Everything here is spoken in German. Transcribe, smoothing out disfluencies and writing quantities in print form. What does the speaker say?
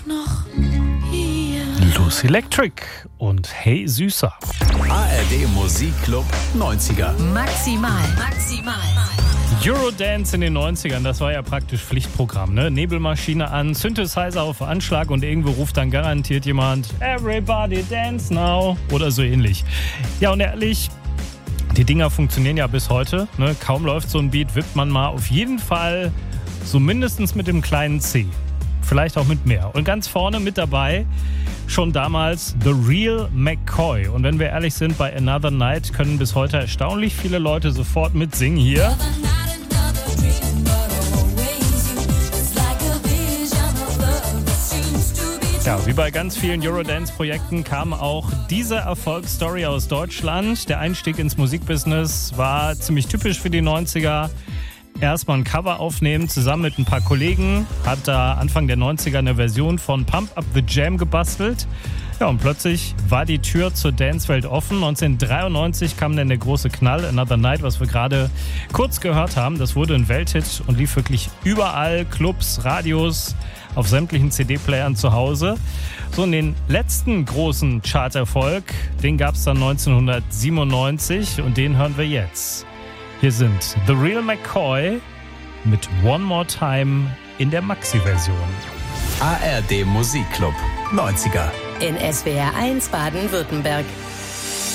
noch hier. Lucy Electric und Hey Süßer. ARD Musikclub 90er. Maximal. Eurodance in den 90ern, das war ja praktisch Pflichtprogramm, ne? Nebelmaschine an, Synthesizer auf Anschlag und irgendwo ruft dann garantiert jemand Everybody dance now oder so ähnlich. Ja, und ehrlich, die Dinger funktionieren ja bis heute, ne? Kaum läuft so ein Beat, wippt man mal auf jeden Fall so mindestens mit dem kleinen C. Vielleicht auch mit mehr. Und ganz vorne mit dabei schon damals The Real McCoy. Und wenn wir ehrlich sind, bei Another Night können bis heute erstaunlich viele Leute sofort mitsingen hier. Ja, wie bei ganz vielen Eurodance-Projekten kam auch diese Erfolgsstory aus Deutschland. Der Einstieg ins Musikbusiness war ziemlich typisch für die 90er. Erstmal ein Cover aufnehmen, zusammen mit ein paar Kollegen. Hat da Anfang der 90er eine Version von Pump Up the Jam gebastelt. Ja, und plötzlich war die Tür zur Dancewelt offen. 1993 kam dann der große Knall, Another Night, was wir gerade kurz gehört haben. Das wurde ein Welthit und lief wirklich überall, Clubs, Radios, auf sämtlichen CD-Playern zu Hause. So, und den letzten großen Charterfolg, den gab es dann 1997 und den hören wir jetzt. Hier sind The Real McCoy mit One More Time in der Maxi-Version. ARD Musikclub 90er. In SWR 1 Baden-Württemberg.